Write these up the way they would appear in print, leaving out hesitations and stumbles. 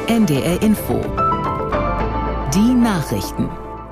NDR Info. Die Nachrichten.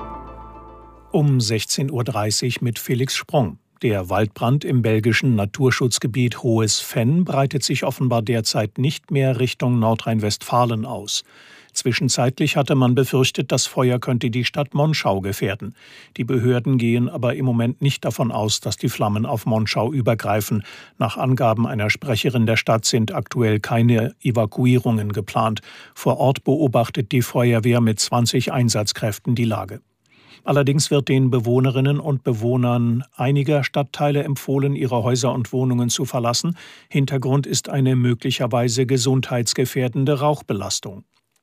Um 16:30 Uhr mit Felix Sprung. Der Waldbrand im belgischen Naturschutzgebiet Hohes Venn breitet sich offenbar derzeit nicht mehr Richtung Nordrhein-Westfalen aus. Zwischenzeitlich hatte man befürchtet, das Feuer könnte die Stadt Monschau gefährden. Die Behörden gehen aber im Moment nicht davon aus, dass die Flammen auf Monschau übergreifen. Nach Angaben einer Sprecherin der Stadt sind aktuell keine Evakuierungen geplant. Vor Ort beobachtet die Feuerwehr mit 20 Einsatzkräften die Lage. Allerdings wird den Bewohnerinnen und Bewohnern einiger Stadtteile empfohlen, ihre Häuser und Wohnungen zu verlassen. Hintergrund ist eine möglicherweise gesundheitsgefährdende Rauchbelastung.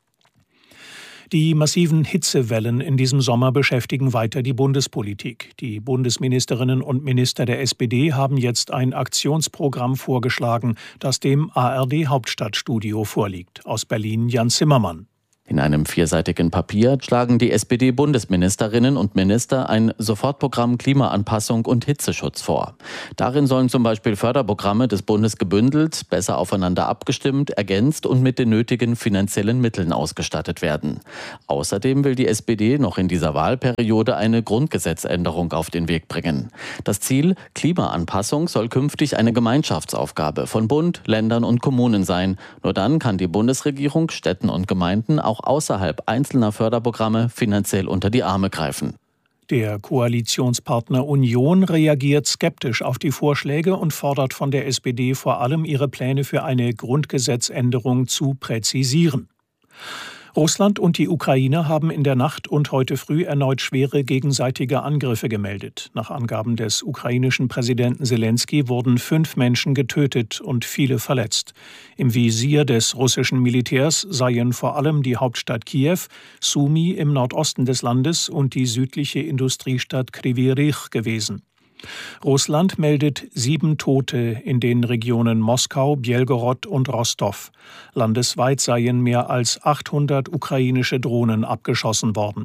Die massiven Hitzewellen in diesem Sommer beschäftigen weiter die Bundespolitik. Die Bundesministerinnen und Minister der SPD haben jetzt ein Aktionsprogramm vorgeschlagen, das dem ARD-Hauptstadtstudio vorliegt. Aus Berlin Jan Zimmermann. In einem 4-seitigen Papier schlagen die SPD-Bundesministerinnen und Minister ein Sofortprogramm Klimaanpassung und Hitzeschutz vor. Darin sollen zum Beispiel Förderprogramme des Bundes gebündelt, besser aufeinander abgestimmt, ergänzt und mit den nötigen finanziellen Mitteln ausgestattet werden. Außerdem will die SPD noch in dieser Wahlperiode eine Grundgesetzänderung auf den Weg bringen. Das Ziel: Klimaanpassung soll künftig eine Gemeinschaftsaufgabe von Bund, Ländern und Kommunen sein. Nur dann kann die Bundesregierung Städten und Gemeinden auch außerhalb einzelner Förderprogramme finanziell unter die Arme greifen. Der Koalitionspartner Union reagiert skeptisch auf die Vorschläge und fordert von der SPD vor allem, ihre Pläne für eine Grundgesetzänderung zu präzisieren. Russland und die Ukraine haben in der Nacht und heute früh erneut schwere gegenseitige Angriffe gemeldet. Nach Angaben des ukrainischen Präsidenten Selenskyj wurden 5 Menschen getötet und viele verletzt. Im Visier des russischen Militärs seien vor allem die Hauptstadt Kiew, Sumy im Nordosten des Landes und die südliche Industriestadt Kryvyi Rih gewesen. Russland meldet 7 Tote in den Regionen Moskau, Bjelgorod und Rostow. Landesweit seien mehr als 800 ukrainische Drohnen abgeschossen worden.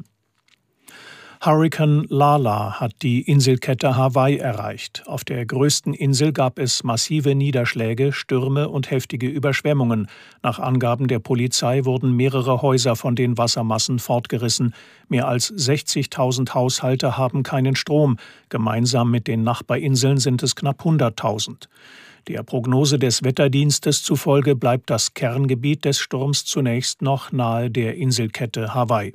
Hurrikan Lala hat die Inselkette Hawaii erreicht. Auf der größten Insel gab es massive Niederschläge, Stürme und heftige Überschwemmungen. Nach Angaben der Polizei wurden mehrere Häuser von den Wassermassen fortgerissen. Mehr als 60.000 Haushalte haben keinen Strom. Gemeinsam mit den Nachbarinseln sind es knapp 100.000. Der Prognose des Wetterdienstes zufolge bleibt das Kerngebiet des Sturms zunächst noch nahe der Inselkette Hawaii.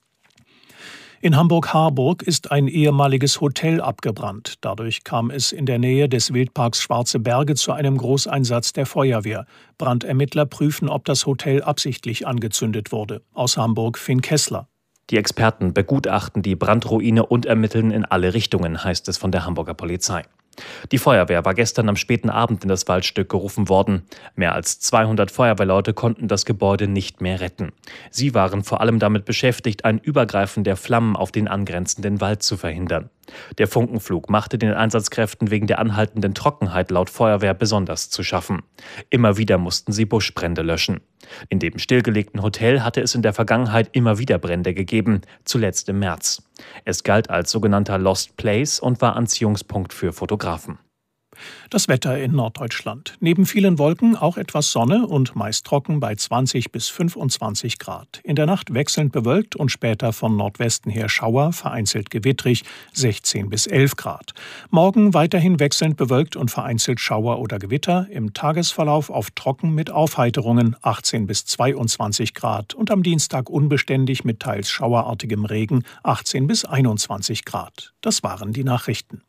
In Hamburg-Harburg ist ein ehemaliges Hotel abgebrannt. Dadurch kam es in der Nähe des Wildparks Schwarze Berge zu einem Großeinsatz der Feuerwehr. Brandermittler prüfen, ob das Hotel absichtlich angezündet wurde. Aus Hamburg Finn Kessler. Die Experten begutachten die Brandruine und ermitteln in alle Richtungen, heißt es von der Hamburger Polizei. Die Feuerwehr war gestern am späten Abend in das Waldstück gerufen worden. Mehr als 200 Feuerwehrleute konnten das Gebäude nicht mehr retten. Sie waren vor allem damit beschäftigt, ein Übergreifen der Flammen auf den angrenzenden Wald zu verhindern. Der Funkenflug machte den Einsatzkräften wegen der anhaltenden Trockenheit laut Feuerwehr besonders zu schaffen. Immer wieder mussten sie Buschbrände löschen. In dem stillgelegten Hotel hatte es in der Vergangenheit immer wieder Brände gegeben, zuletzt im März. Es galt als sogenannter Lost Place und war Anziehungspunkt für Fotografen. Das Wetter in Norddeutschland. Neben vielen Wolken auch etwas Sonne und meist trocken bei 20 bis 25 Grad. In der Nacht wechselnd bewölkt und später von Nordwesten her Schauer, vereinzelt gewittrig, 16 bis 11 Grad. Morgen weiterhin wechselnd bewölkt und vereinzelt Schauer oder Gewitter. Im Tagesverlauf auf trocken mit Aufheiterungen 18 bis 22 Grad. Und am Dienstag unbeständig mit teils schauerartigem Regen 18 bis 21 Grad. Das waren die Nachrichten.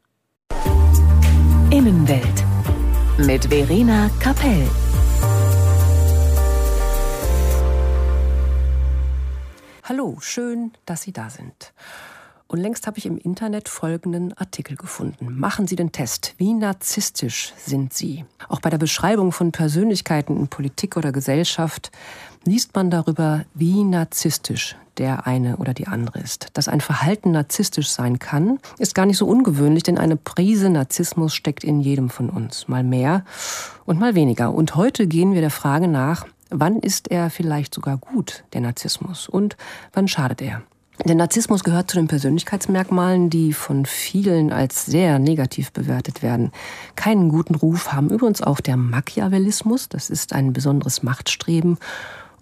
Innenwelt mit Verena Kapell. Hallo, schön, dass Sie da sind. Und längst habe ich im Internet folgenden Artikel gefunden. Machen Sie den Test. Wie narzisstisch sind Sie? Auch bei der Beschreibung von Persönlichkeiten in Politik oder Gesellschaft liest man darüber, wie narzisstisch der eine oder die andere ist. Dass ein Verhalten narzisstisch sein kann, ist gar nicht so ungewöhnlich, denn eine Prise Narzissmus steckt in jedem von uns. Mal mehr und mal weniger. Und heute gehen wir der Frage nach, wann ist er vielleicht sogar gut, der Narzissmus, und wann schadet er? Der Narzissmus gehört zu den Persönlichkeitsmerkmalen, die von vielen als sehr negativ bewertet werden. Keinen guten Ruf haben übrigens auch der Machiavellismus, das ist ein besonderes Machtstreben,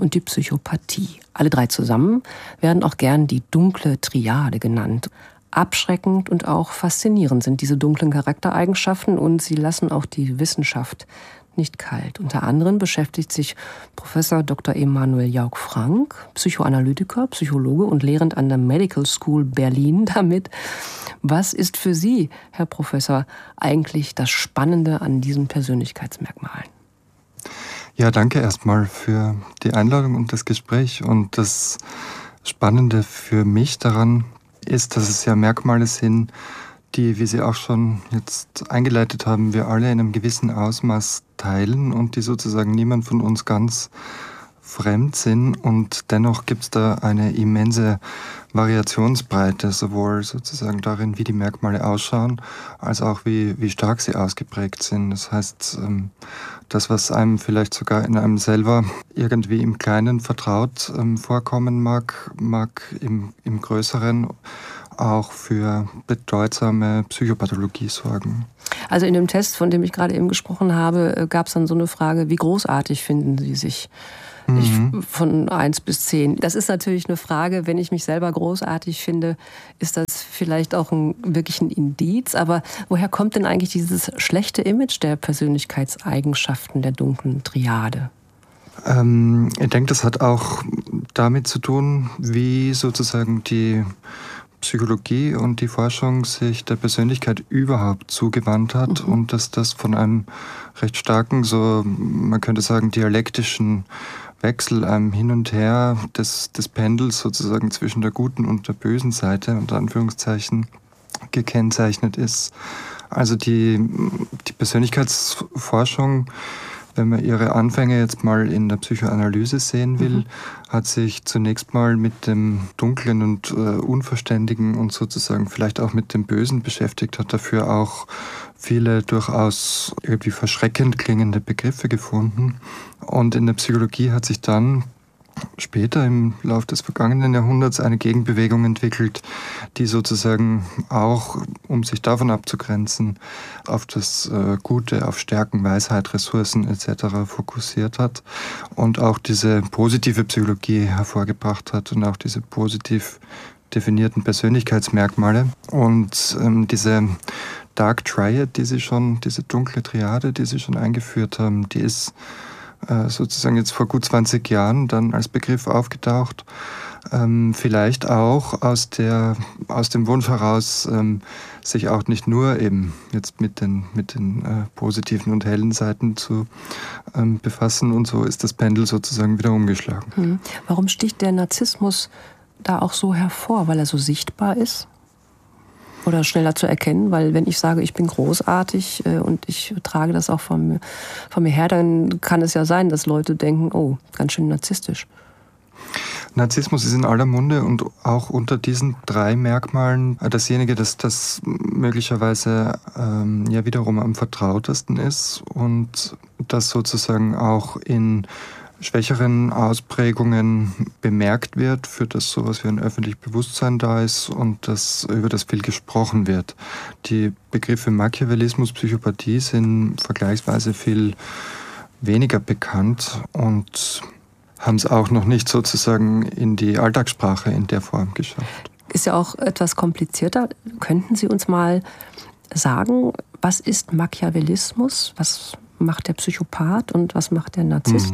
und die Psychopathie. Alle drei zusammen werden auch gern die dunkle Triade genannt. Abschreckend und auch faszinierend sind diese dunklen Charaktereigenschaften und sie lassen auch die Wissenschaft nicht kalt. Unter anderem beschäftigt sich Professor Dr. Emanuel Jauch-Frank, Psychoanalytiker, Psychologe und lehrend an der Medical School Berlin damit. Was ist für Sie, Herr Professor, eigentlich das Spannende an diesen Persönlichkeitsmerkmalen? Ja, danke erstmal für die Einladung und das Gespräch. Und das Spannende für mich daran ist, dass es ja Merkmale sind, die, wie Sie auch schon jetzt eingeleitet haben, wir alle in einem gewissen Ausmaß teilen und die sozusagen niemand von uns ganz fremd sind. Und dennoch gibt es da eine immense Variationsbreite, sowohl sozusagen darin, wie die Merkmale ausschauen, als auch wie stark sie ausgeprägt sind. Das heißt, das, was einem vielleicht sogar in einem selber irgendwie im Kleinen vertraut vorkommen mag im Größeren auch für bedeutsame Psychopathologie sorgen. Also in dem Test, von dem ich gerade eben gesprochen habe, gab es dann so eine Frage, wie großartig finden Sie sich? Von 1 bis 10. Das ist natürlich eine Frage, wenn ich mich selber großartig finde, ist das vielleicht auch wirklich ein Indiz. Aber woher kommt denn eigentlich dieses schlechte Image der Persönlichkeitseigenschaften der dunklen Triade? Ich denke, das hat auch damit zu tun, wie sozusagen die Psychologie und die Forschung sich der Persönlichkeit überhaupt zugewandt hat und dass das von einem recht starken, so man könnte sagen, dialektischen Wechsel, einem Hin und Her des Pendels sozusagen zwischen der guten und der bösen Seite, unter Anführungszeichen, gekennzeichnet ist. Also die Persönlichkeitsforschung, wenn man ihre Anfänge jetzt mal in der Psychoanalyse sehen will, hat sich zunächst mal mit dem Dunklen und Unverständigen und sozusagen vielleicht auch mit dem Bösen beschäftigt, hat dafür auch viele durchaus irgendwie verschreckend klingende Begriffe gefunden. Und in der Psychologie hat sich dann später im Laufe des vergangenen Jahrhunderts eine Gegenbewegung entwickelt, die sozusagen auch, um sich davon abzugrenzen, auf das Gute, auf Stärken, Weisheit, Ressourcen etc. fokussiert hat und auch diese positive Psychologie hervorgebracht hat und auch diese positiv definierten Persönlichkeitsmerkmale. Und diese Dark Triad, diese dunkle Triade, die Sie schon eingeführt haben, die ist sozusagen jetzt vor gut 20 Jahren dann als Begriff aufgetaucht. Vielleicht auch aus dem Wunsch heraus, sich auch nicht nur eben jetzt mit den positiven und hellen Seiten zu befassen. Und so ist das Pendel sozusagen wieder umgeschlagen. Warum sticht der Narzissmus da auch so hervor? Weil er so sichtbar ist? Oder schneller zu erkennen, weil wenn ich sage, ich bin großartig und ich trage das auch von mir her, dann kann es ja sein, dass Leute denken, oh, ganz schön narzisstisch. Narzissmus ist in aller Munde und auch unter diesen 3 Merkmalen dasjenige, das möglicherweise ja wiederum am vertrautesten ist und das sozusagen auch in schwächeren Ausprägungen bemerkt wird, für das sowas wie ein öffentliches Bewusstsein da ist und über das viel gesprochen wird. Die Begriffe Machiavellismus, Psychopathie sind vergleichsweise viel weniger bekannt und haben es auch noch nicht sozusagen in die Alltagssprache in der Form geschafft. Ist ja auch etwas komplizierter. Könnten Sie uns mal sagen, was ist Machiavellismus? Was macht der Psychopath und was macht der Narzisst?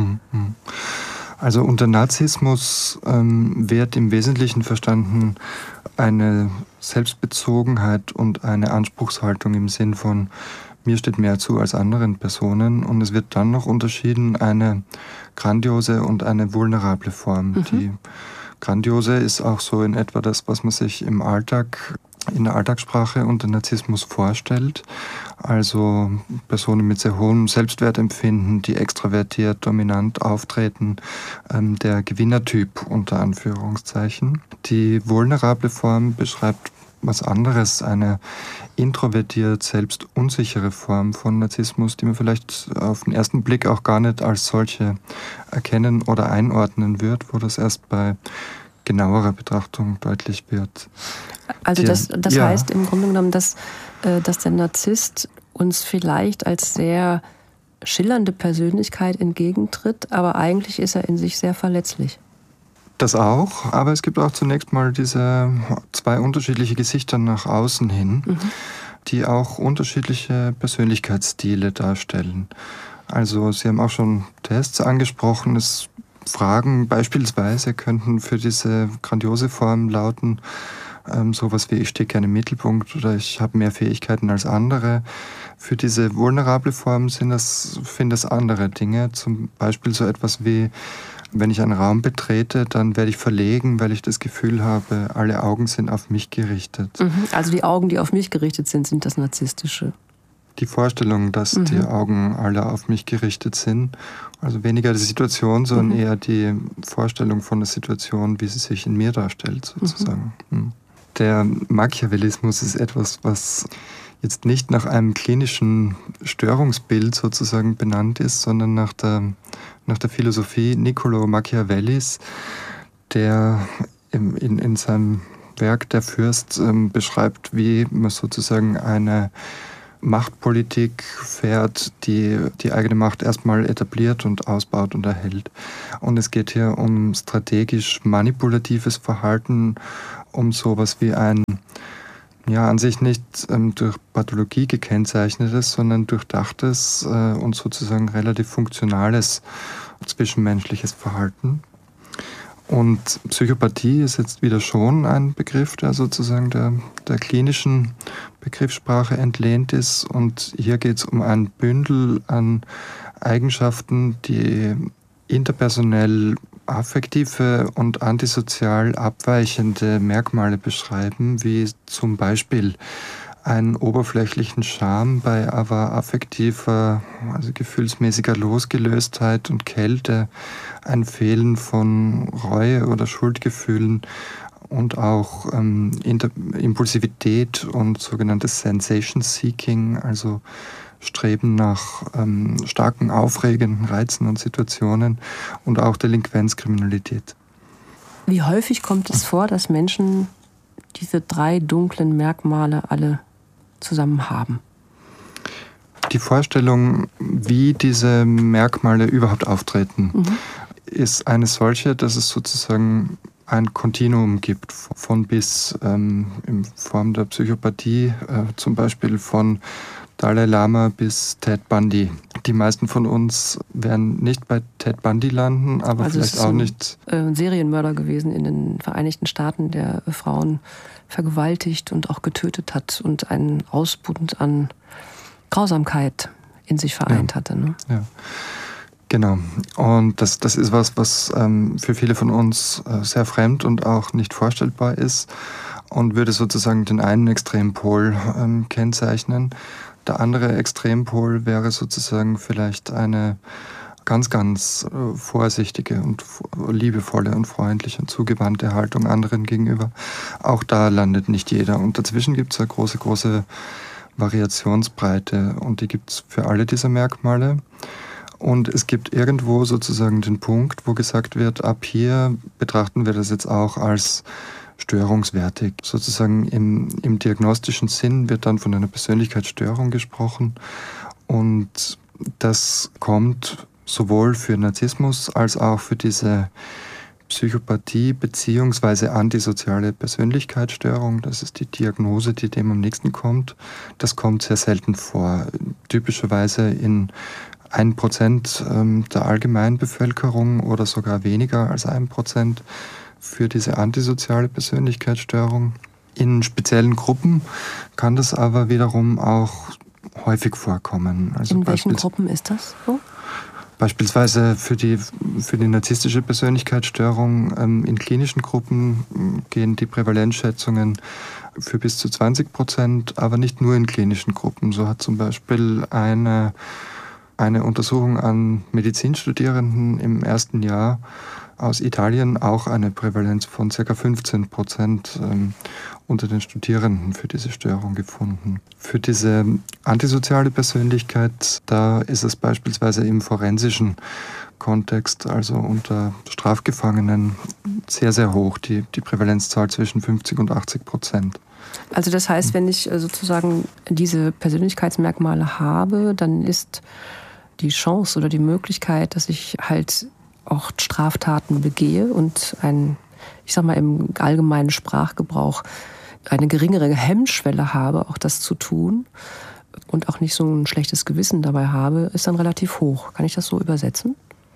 Also unter Narzissmus wird im Wesentlichen verstanden eine Selbstbezogenheit und eine Anspruchshaltung im Sinn von mir steht mehr zu als anderen Personen und es wird dann noch unterschieden eine grandiose und eine vulnerable Form. Die grandiose ist auch so in etwa das, was man sich im Alltag, in der Alltagssprache unter Narzissmus vorstellt. Also Personen mit sehr hohem Selbstwertempfinden, die extravertiert, dominant auftreten, der Gewinnertyp unter Anführungszeichen. Die vulnerable Form beschreibt was anderes, eine introvertiert, selbst unsichere Form von Narzissmus, die man vielleicht auf den ersten Blick auch gar nicht als solche erkennen oder einordnen wird, wo das erst bei genauerer Betrachtung deutlich wird. Also das heißt im Grunde genommen, dass der Narzisst uns vielleicht als sehr schillernde Persönlichkeit entgegentritt, aber eigentlich ist er in sich sehr verletzlich. Das auch, aber es gibt auch zunächst mal diese zwei unterschiedliche Gesichter nach außen hin, die auch unterschiedliche Persönlichkeitsstile darstellen. Also Sie haben auch schon Tests angesprochen. Fragen beispielsweise könnten für diese grandiose Form lauten, sowas wie ich stehe gerne im Mittelpunkt oder ich habe mehr Fähigkeiten als andere. Für diese vulnerable Form sind das andere Dinge. Zum Beispiel so etwas wie, wenn ich einen Raum betrete, dann werde ich verlegen, weil ich das Gefühl habe, alle Augen sind auf mich gerichtet. Also die Augen, die auf mich gerichtet sind das Narzisstische. Die Vorstellung, dass die Augen alle auf mich gerichtet sind. Also weniger die Situation, sondern eher die Vorstellung von der Situation, wie sie sich in mir darstellt, sozusagen. Der Machiavellismus ist etwas, was jetzt nicht nach einem klinischen Störungsbild sozusagen benannt ist, sondern nach der Philosophie Niccolò Machiavellis, der in seinem Werk Der Fürst beschreibt, wie man sozusagen eine Machtpolitik fährt, die die eigene Macht erstmal etabliert und ausbaut und erhält. Und es geht hier um strategisch manipulatives Verhalten, um sowas wie ein, an sich nicht durch Pathologie gekennzeichnetes, sondern durchdachtes und sozusagen relativ funktionales zwischenmenschliches Verhalten. Und Psychopathie ist jetzt wieder schon ein Begriff, der sozusagen der klinischen Begriffssprache entlehnt ist. Und hier geht es um ein Bündel an Eigenschaften, die interpersonell affektive und antisozial abweichende Merkmale beschreiben, wie zum Beispiel einen oberflächlichen Charme bei aber affektiver, also gefühlsmäßiger Losgelöstheit und Kälte, ein Fehlen von Reue oder Schuldgefühlen und auch Impulsivität und sogenanntes Sensation Seeking, also Streben nach starken, aufregenden Reizen und Situationen und auch Delinquenzkriminalität. Wie häufig kommt es vor, dass Menschen diese 3 dunklen Merkmale alle zusammen haben? Die Vorstellung, wie diese Merkmale überhaupt auftreten, ist eine solche, dass es sozusagen ein Kontinuum gibt, von bis in Form der Psychopathie, zum Beispiel von Dalai Lama bis Ted Bundy. Die meisten von uns werden nicht bei Ted Bundy landen, aber also vielleicht auch nicht. Ein Serienmörder gewesen in den Vereinigten Staaten, der Frauen vergewaltigt und auch getötet hat und einen Ausbund an Grausamkeit in sich vereint hatte. Ne? Ja, genau. Und das ist was für viele von uns sehr fremd und auch nicht vorstellbar ist und würde sozusagen den einen Extrempol kennzeichnen. Der andere Extrempol wäre sozusagen vielleicht eine ganz, ganz vorsichtige und liebevolle und freundliche und zugewandte Haltung anderen gegenüber. Auch da landet nicht jeder. Und dazwischen gibt es eine große Variationsbreite und die gibt es für alle diese Merkmale. Und es gibt irgendwo sozusagen den Punkt, wo gesagt wird, ab hier betrachten wir das jetzt auch als störungswertig. Sozusagen im diagnostischen Sinn wird dann von einer Persönlichkeitsstörung gesprochen und das kommt sowohl für Narzissmus als auch für diese Psychopathie bzw. antisoziale Persönlichkeitsstörung. Das ist die Diagnose, die dem am nächsten kommt. Das kommt sehr selten vor. Typischerweise in 1% der Allgemeinbevölkerung oder sogar weniger als 1% für diese antisoziale Persönlichkeitsstörung. In speziellen Gruppen kann das aber wiederum auch häufig vorkommen. Also in welchen Gruppen ist das so? Beispielsweise für die narzisstische Persönlichkeitsstörung in klinischen Gruppen gehen die Prävalenzschätzungen für bis zu 20%, aber nicht nur in klinischen Gruppen. So hat zum Beispiel eine Untersuchung an Medizinstudierenden im ersten Jahr aus Italien auch eine Prävalenz von ca. 15% unter den Studierenden für diese Störung gefunden. Für diese antisoziale Persönlichkeit, da ist es beispielsweise im forensischen Kontext, also unter Strafgefangenen, sehr, sehr hoch, die Prävalenzzahl zwischen 50 und 80%. Also das heißt, wenn ich sozusagen diese Persönlichkeitsmerkmale habe, dann ist die Chance oder die Möglichkeit, dass ich halt auch Straftaten begehe und ich sag mal im allgemeinen Sprachgebrauch, eine geringere Hemmschwelle habe, auch das zu tun und auch nicht so ein schlechtes Gewissen dabei habe, ist dann relativ hoch. Kann ich das so übersetzen?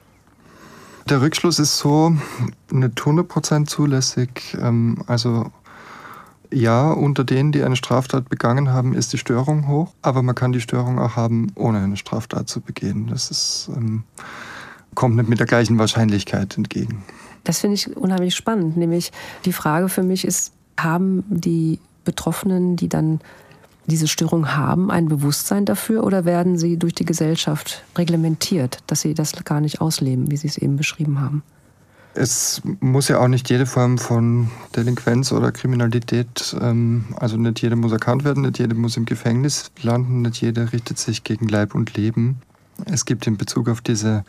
Der Rückschluss ist so nicht 100% zulässig. Also ja, unter denen, die eine Straftat begangen haben, ist die Störung hoch. Aber man kann die Störung auch haben, ohne eine Straftat zu begehen. Das kommt nicht mit der gleichen Wahrscheinlichkeit entgegen. Das finde ich unheimlich spannend. Nämlich die Frage für mich ist, haben die Betroffenen, die dann diese Störung haben, ein Bewusstsein dafür oder werden sie durch die Gesellschaft reglementiert, dass sie das gar nicht ausleben, wie Sie es eben beschrieben haben? Es muss ja auch nicht jede Form von Delinquenz oder Kriminalität, also nicht jeder muss erkannt werden, nicht jeder muss im Gefängnis landen, nicht jeder richtet sich gegen Leib und Leben. Es gibt in Bezug auf diese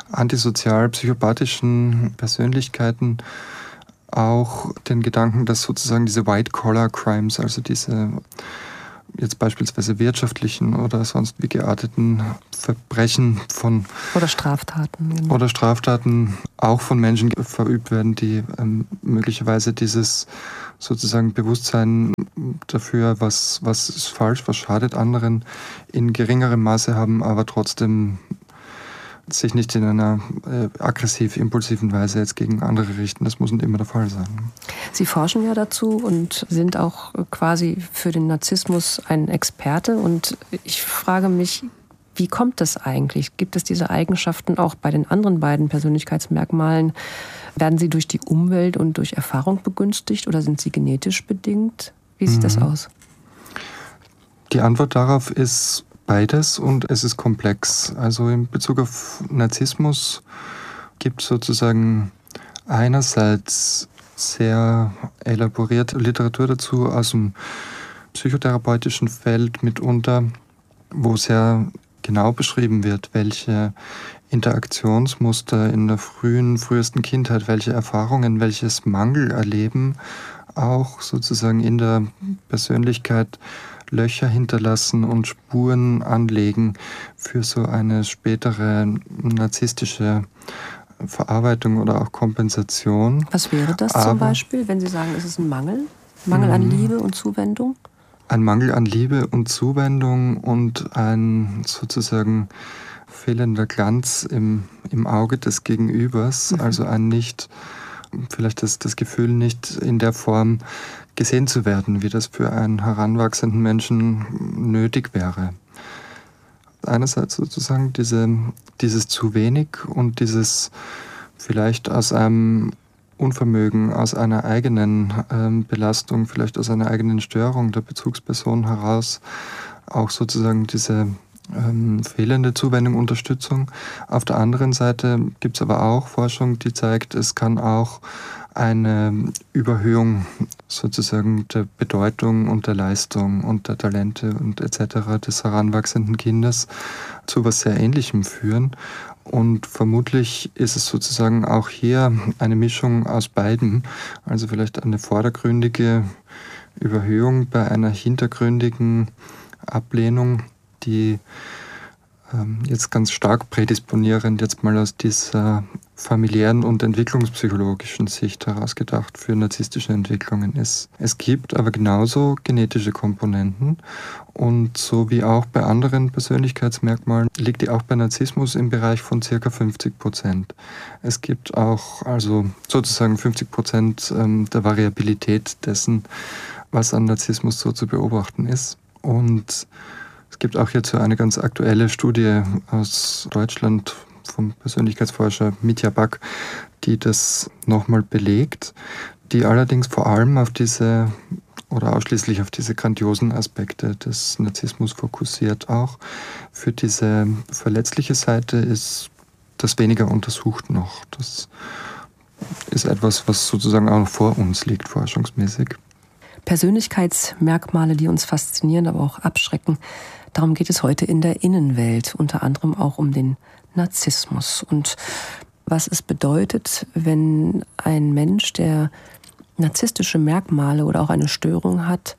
antisozial-psychopathischen Persönlichkeiten auch den Gedanken, dass sozusagen diese White-Collar-Crimes, also diese jetzt beispielsweise wirtschaftlichen oder sonst wie gearteten Verbrechen oder Straftaten. Genau. Oder Straftaten auch von Menschen verübt werden, die möglicherweise dieses sozusagen Bewusstsein dafür, was ist falsch, was schadet anderen, in geringerem Maße haben, aber trotzdem sich nicht in einer aggressiv-impulsiven Weise jetzt gegen andere richten. Das muss nicht immer der Fall sein. Sie forschen ja dazu und sind auch quasi für den Narzissmus ein Experte. Und ich frage mich, wie kommt das eigentlich? Gibt es diese Eigenschaften auch bei den anderen beiden Persönlichkeitsmerkmalen? Werden sie durch die Umwelt und durch Erfahrung begünstigt oder sind sie genetisch bedingt? Wie sieht das aus? Die Antwort darauf ist beides und es ist komplex. Also in Bezug auf Narzissmus gibt es sozusagen einerseits sehr elaborierte Literatur dazu aus dem psychotherapeutischen Feld mitunter, wo sehr genau beschrieben wird, welche Interaktionsmuster in der frühesten Kindheit, welche Erfahrungen, welches Mangelerleben auch sozusagen in der Persönlichkeit Löcher hinterlassen und Spuren anlegen für so eine spätere narzisstische Verarbeitung oder auch Kompensation. Was wäre das zum Beispiel, wenn Sie sagen, es ist ein Mangel? Mangel an Liebe und Zuwendung? Ein Mangel an Liebe und Zuwendung und ein sozusagen fehlender Glanz im Auge des Gegenübers, also vielleicht das Gefühl nicht in der Form gesehen zu werden, wie das für einen heranwachsenden Menschen nötig wäre. Einerseits sozusagen dieses zu wenig und dieses vielleicht aus einem Unvermögen, aus einer eigenen Belastung, vielleicht aus einer eigenen Störung der Bezugsperson heraus auch sozusagen diese fehlende Zuwendung, Unterstützung. Auf der anderen Seite gibt es aber auch Forschung, die zeigt, es kann auch eine Überhöhung sozusagen der Bedeutung und der Leistung und der Talente und etc. des heranwachsenden Kindes zu was sehr Ähnlichem führen. Und vermutlich ist es sozusagen auch hier eine Mischung aus beiden. Also vielleicht eine vordergründige Überhöhung bei einer hintergründigen Ablehnung, die jetzt ganz stark prädisponierend jetzt mal aus dieser familiären und entwicklungspsychologischen Sicht herausgedacht für narzisstische Entwicklungen ist. Es gibt aber genauso genetische Komponenten und so wie auch bei anderen Persönlichkeitsmerkmalen liegt die auch bei Narzissmus im Bereich von ca. 50%. Es gibt auch also sozusagen 50% der Variabilität dessen, was an Narzissmus so zu beobachten ist. Und es gibt auch hierzu eine ganz aktuelle Studie aus Deutschland vom Persönlichkeitsforscher Mitja Back, die das nochmal belegt, die allerdings vor allem auf diese oder ausschließlich auf diese grandiosen Aspekte des Narzissmus fokussiert auch. Für diese verletzliche Seite ist das weniger untersucht noch. Das ist etwas, was sozusagen auch noch vor uns liegt, forschungsmäßig. Persönlichkeitsmerkmale, die uns faszinieren, aber auch abschrecken. Darum geht es heute in der Innenwelt, unter anderem auch um den Narzissmus und was es bedeutet, wenn ein Mensch, der narzisstische Merkmale oder auch eine Störung hat,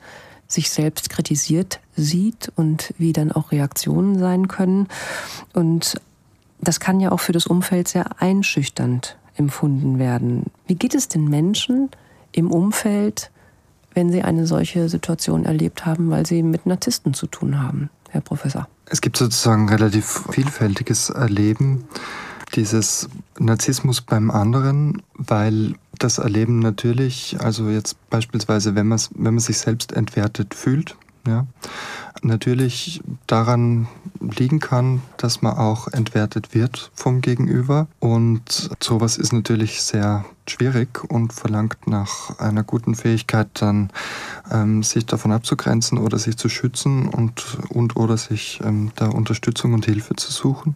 sich selbst kritisiert sieht und wie dann auch Reaktionen sein können. Und das kann ja auch für das Umfeld sehr einschüchternd empfunden werden. Wie geht es den Menschen im Umfeld, wenn sie eine solche Situation erlebt haben, weil sie mit Narzissten zu tun haben, Herr Professor? Es gibt sozusagen relativ vielfältiges Erleben dieses Narzissmus beim anderen, weil das Erleben natürlich, also jetzt beispielsweise, wenn man sich selbst entwertet fühlt, ja, natürlich daran liegen kann, dass man auch entwertet wird vom Gegenüber. Und sowas ist natürlich sehr schwierig und verlangt nach einer guten Fähigkeit, dann sich davon abzugrenzen oder sich zu schützen und oder sich da Unterstützung und Hilfe zu suchen.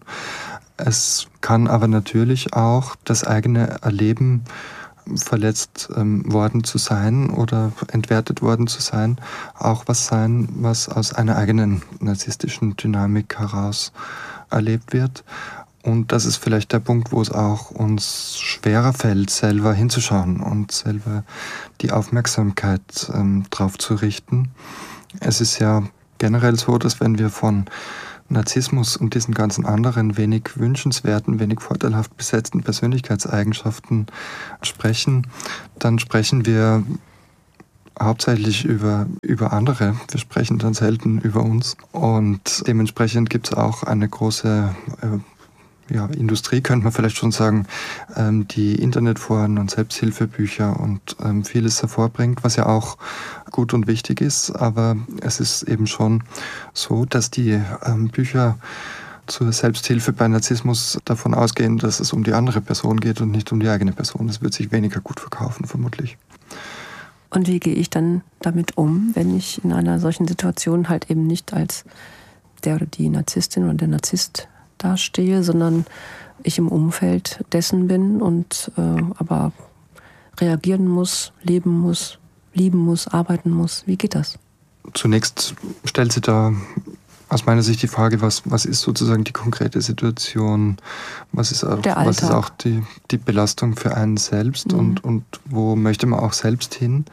Es kann aber natürlich auch das eigene Erleben, verletzt worden zu sein oder entwertet worden zu sein, auch was sein, was aus einer eigenen narzisstischen Dynamik heraus erlebt wird. Und das ist vielleicht der Punkt, wo es auch uns schwerer fällt, selber hinzuschauen und selber die Aufmerksamkeit drauf zu richten. Es ist ja generell so, dass wenn wir von Narzissmus und diesen ganzen anderen wenig wünschenswerten, wenig vorteilhaft besetzten Persönlichkeitseigenschaften sprechen, dann sprechen wir hauptsächlich über andere. Wir sprechen dann selten über uns. Und dementsprechend gibt es auch eine große Industrie, könnte man vielleicht schon sagen, die Internetforen und Selbsthilfebücher und vieles hervorbringt, was ja auch gut und wichtig ist. Aber es ist eben schon so, dass die Bücher zur Selbsthilfe bei Narzissmus davon ausgehen, dass es um die andere Person geht und nicht um die eigene Person. Das wird sich weniger gut verkaufen, vermutlich. Und wie gehe ich dann damit um, wenn ich in einer solchen Situation halt eben nicht als der oder die Narzisstin oder der Narzisst dastehe, sondern ich im Umfeld dessen bin und aber reagieren muss, leben muss, lieben muss, arbeiten muss. Wie geht das? Zunächst stellt sich da aus meiner Sicht die Frage, was ist sozusagen die konkrete Situation, was ist auch die Belastung für einen selbst und wo möchte man auch selbst hin.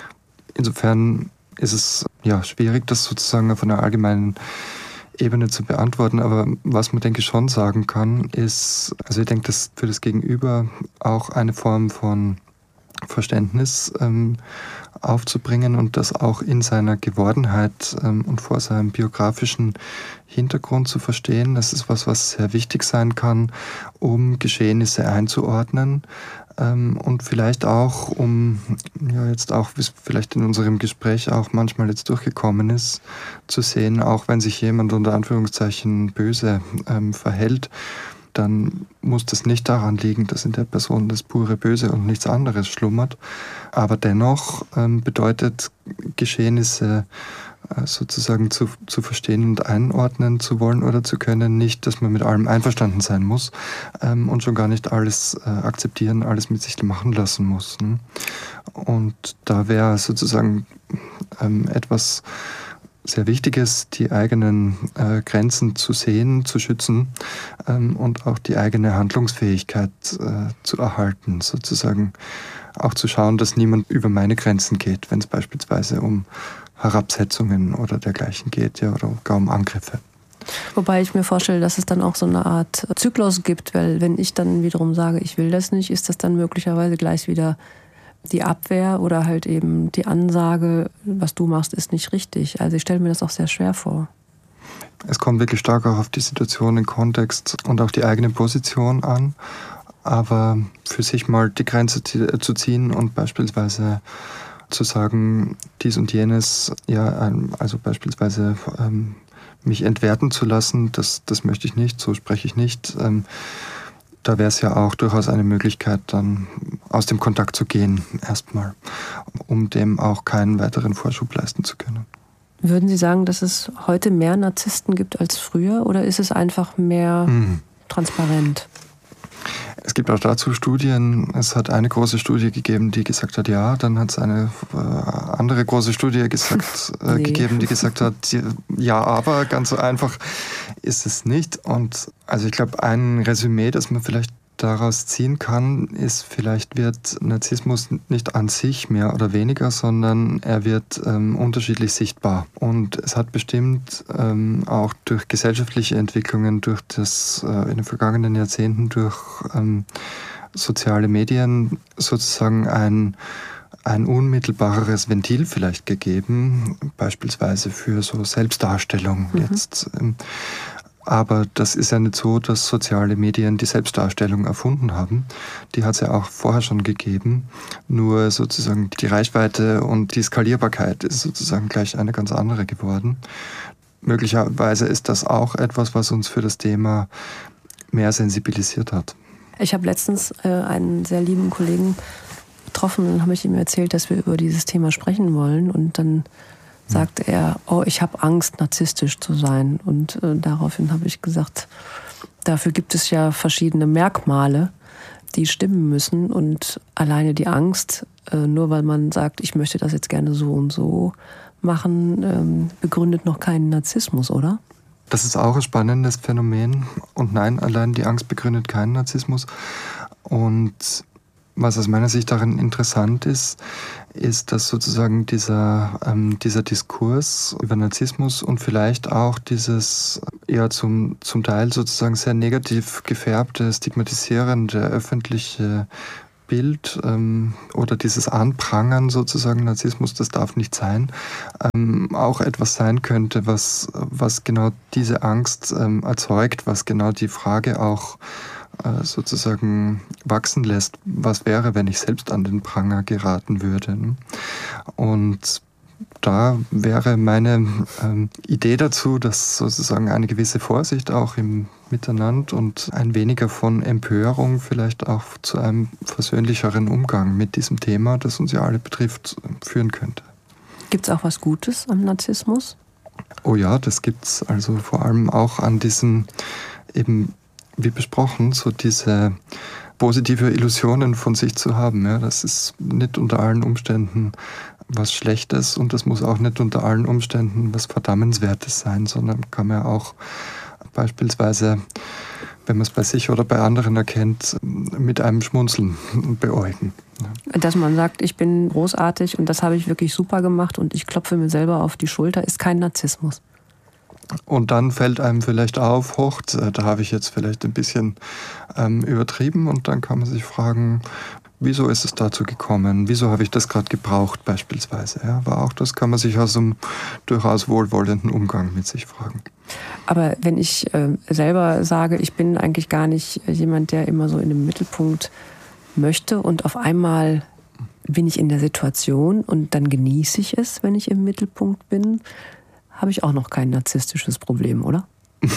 Insofern ist es schwierig, das sozusagen auf einer allgemeinen Ebene zu beantworten, aber was man, denke ich, schon sagen kann, ist, also ich denke, dass für das Gegenüber auch eine Form von Verständnis aufzubringen und das auch in seiner Gewordenheit und vor seinem biografischen Hintergrund zu verstehen. Das ist was sehr wichtig sein kann, um Geschehnisse einzuordnen und vielleicht auch, um jetzt auch, wie es vielleicht in unserem Gespräch auch manchmal jetzt durchgekommen ist, zu sehen, auch wenn sich jemand unter Anführungszeichen böse verhält, dann muss das nicht daran liegen, dass in der Person das pure Böse und nichts anderes schlummert. Aber dennoch bedeutet Geschehnisse sozusagen zu verstehen und einordnen zu wollen oder zu können, nicht, dass man mit allem einverstanden sein muss und schon gar nicht alles akzeptieren, alles mit sich machen lassen muss. Ne? Und da wäre sozusagen etwas sehr Wichtiges, die eigenen Grenzen zu sehen, zu schützen und auch die eigene Handlungsfähigkeit zu erhalten, sozusagen auch zu schauen, dass niemand über meine Grenzen geht, wenn es beispielsweise um Herabsetzungen oder dergleichen geht, oder gar um Angriffe. Wobei ich mir vorstelle, dass es dann auch so eine Art Zyklus gibt, weil wenn ich dann wiederum sage, ich will das nicht, ist das dann möglicherweise gleich wieder die Abwehr oder halt eben die Ansage, was du machst, ist nicht richtig. Also ich stelle mir das auch sehr schwer vor. Es kommt wirklich stark auch auf die Situation, den Kontext und auch die eigene Position an. Aber für sich mal die Grenze zu ziehen und beispielsweise zu sagen, dies und jenes, also beispielsweise mich entwerten zu lassen, das möchte ich nicht, so spreche ich nicht. Da wäre es ja auch durchaus eine Möglichkeit, dann aus dem Kontakt zu gehen, erstmal, um dem auch keinen weiteren Vorschub leisten zu können. Würden Sie sagen, dass es heute mehr Narzissten gibt als früher oder ist es einfach mehr transparent? Es gibt auch dazu Studien. Es hat eine große Studie gegeben, die gesagt hat, ja. Dann hat es eine andere große Studie gegeben, die gesagt hat, ja, aber ganz so einfach ist es nicht. Und also ich glaube, ein Resümee, das man vielleicht daraus ziehen kann, ist, vielleicht wird Narzissmus nicht an sich mehr oder weniger, sondern er wird unterschiedlich sichtbar. Und es hat bestimmt auch durch gesellschaftliche Entwicklungen, durch das in den vergangenen Jahrzehnten, durch soziale Medien sozusagen ein unmittelbareres Ventil vielleicht gegeben, beispielsweise für so Selbstdarstellung jetzt. Aber das ist ja nicht so, dass soziale Medien die Selbstdarstellung erfunden haben. Die hat es ja auch vorher schon gegeben. Nur sozusagen die Reichweite und die Skalierbarkeit ist sozusagen gleich eine ganz andere geworden. Möglicherweise ist das auch etwas, was uns für das Thema mehr sensibilisiert hat. Ich habe letztens einen sehr lieben Kollegen getroffen und habe ich ihm erzählt, dass wir über dieses Thema sprechen wollen. Und dann sagte er, ich habe Angst, narzisstisch zu sein. Und daraufhin habe ich gesagt, dafür gibt es ja verschiedene Merkmale, die stimmen müssen. Und alleine die Angst, nur weil man sagt, ich möchte das jetzt gerne so und so machen, begründet noch keinen Narzissmus, oder? Das ist auch ein spannendes Phänomen. Und nein, allein die Angst begründet keinen Narzissmus. Und was aus meiner Sicht darin interessant ist, dass sozusagen dieser Diskurs über Narzissmus und vielleicht auch dieses eher zum Teil sozusagen sehr negativ gefärbte, stigmatisierende öffentliche Bild oder dieses Anprangern sozusagen, Narzissmus, das darf nicht sein, auch etwas sein könnte, was genau diese Angst erzeugt, was genau die Frage auch sozusagen wachsen lässt, was wäre, wenn ich selbst an den Pranger geraten würde. Und da wäre meine Idee dazu, dass sozusagen eine gewisse Vorsicht auch im Miteinander und ein weniger von Empörung vielleicht auch zu einem versöhnlicheren Umgang mit diesem Thema, das uns ja alle betrifft, führen könnte. Gibt es auch was Gutes am Narzissmus? Oh ja, das gibt's. Also vor allem auch an diesen eben, wie besprochen, so diese positive Illusionen von sich zu haben. Ja, das ist nicht unter allen Umständen was Schlechtes und das muss auch nicht unter allen Umständen was Verdammenswertes sein, sondern kann man auch beispielsweise, wenn man es bei sich oder bei anderen erkennt, mit einem Schmunzeln beäugen. Ja. Dass man sagt, ich bin großartig und das habe ich wirklich super gemacht und ich klopfe mir selber auf die Schulter, ist kein Narzissmus. Und dann fällt einem vielleicht auf, da habe ich jetzt vielleicht ein bisschen übertrieben und dann kann man sich fragen, wieso ist es dazu gekommen? Wieso habe ich das gerade gebraucht beispielsweise? Ja, aber auch das kann man sich aus einem durchaus wohlwollenden Umgang mit sich fragen. Aber wenn ich selber sage, ich bin eigentlich gar nicht jemand, der immer so in den Mittelpunkt möchte und auf einmal bin ich in der Situation und dann genieße ich es, wenn ich im Mittelpunkt bin, habe ich auch noch kein narzisstisches Problem, oder?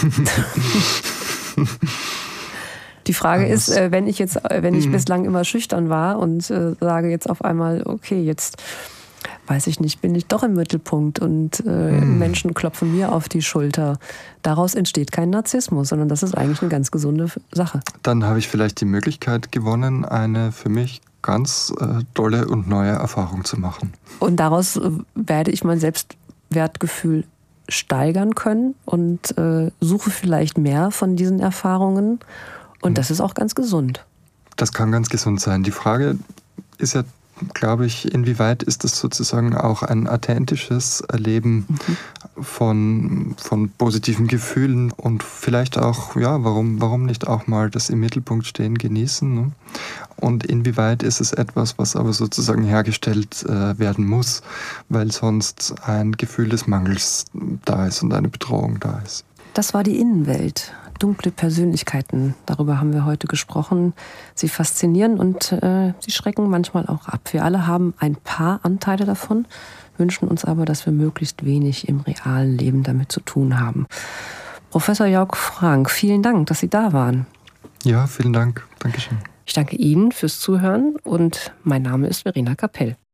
Die Frage ist, wenn ich bislang immer schüchtern war und sage jetzt auf einmal, okay, jetzt weiß ich nicht, bin ich doch im Mittelpunkt und Menschen klopfen mir auf die Schulter. Daraus entsteht kein Narzissmus, sondern das ist eigentlich eine ganz gesunde Sache. Dann habe ich vielleicht die Möglichkeit gewonnen, eine für mich ganz tolle und neue Erfahrung zu machen. Und daraus werde ich mein Selbstwertgefühl steigern können und suche vielleicht mehr von diesen Erfahrungen. Und das ist auch ganz gesund. Das kann ganz gesund sein. Die Frage ist ja, glaube ich, inwieweit ist das sozusagen auch ein authentisches Erleben von positiven Gefühlen und vielleicht auch, ja, warum nicht auch mal das im Mittelpunkt stehen genießen, ne? Und inwieweit ist es etwas, was aber sozusagen hergestellt werden muss, weil sonst ein Gefühl des Mangels da ist und eine Bedrohung da ist. Das war die Innenwelt. Dunkle Persönlichkeiten, darüber haben wir heute gesprochen. Sie faszinieren und sie schrecken manchmal auch ab. Wir alle haben ein paar Anteile davon, wünschen uns aber, dass wir möglichst wenig im realen Leben damit zu tun haben. Professor Jörg Frank, vielen Dank, dass Sie da waren. Ja, vielen Dank. Dankeschön. Ich danke Ihnen fürs Zuhören und mein Name ist Verena Kapell.